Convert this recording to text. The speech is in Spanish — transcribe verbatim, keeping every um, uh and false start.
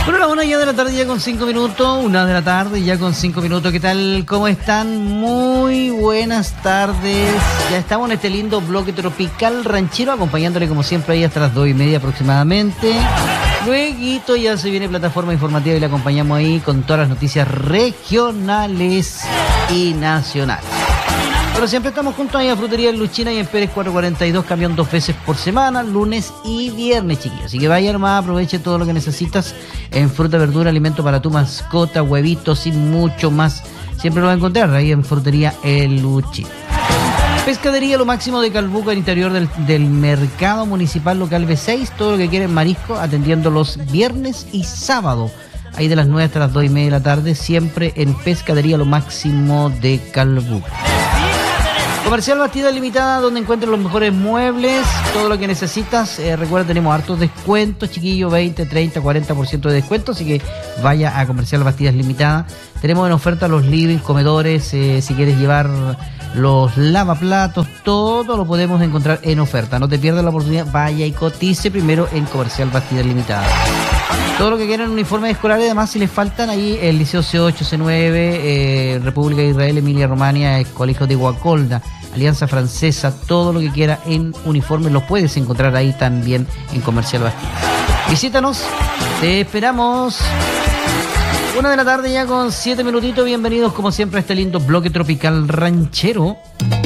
Bueno, la una ya de la tarde ya con cinco minutos, una de la tarde ya con cinco minutos. ¿Qué tal? ¿Cómo están? Muy buenas tardes. Ya estamos en este lindo bloque tropical ranchero, acompañándole como siempre ahí hasta las dos y media aproximadamente. Luego ya se viene plataforma informativa y le acompañamos ahí con todas las noticias regionales y nacionales. Pero siempre estamos juntos ahí a Frutería en Luchina y en Pérez cuatrocientos cuarenta y dos, camión dos veces por semana, lunes y viernes, chiquillos. Así que vaya nomás, aproveche todo lo que necesitas en fruta, verdura, alimento para tu mascota, huevitos y mucho más. Siempre lo va a encontrar ahí en Frutería El Luchina. Pescadería Lo Máximo de Calbuco, al interior del, del Mercado Municipal Local B seis. Todo lo que quieren marisco, atendiendo los viernes y sábado. Ahí de las nueve hasta las dos y media de la tarde, siempre en Pescadería Lo Máximo de Calbuco. Comercial Bastidas Limitada, donde encuentran los mejores muebles, todo lo que necesitas. Eh, recuerda, tenemos hartos descuentos, chiquillos, veinte, treinta, cuarenta por ciento de descuento, así que vaya a Comercial Bastidas Limitada. Tenemos en oferta los living, comedores, eh, si quieres llevar los lavaplatos, todo lo podemos encontrar en oferta. No te pierdas la oportunidad, vaya y cotice primero en Comercial Bastidas Limitada. Todo lo que quieran, uniformes escolares, además si les faltan ahí el Liceo C ocho, C nueve, eh, República de Israel, Emilia Romagna, el Colegio de Guacolda, Alianza Francesa, todo lo que quiera en uniformes lo puedes encontrar ahí también en Comercial Bastidas. Visítanos, te esperamos. Una de la tarde ya con siete minutitos, bienvenidos como siempre a este lindo bloque tropical ranchero.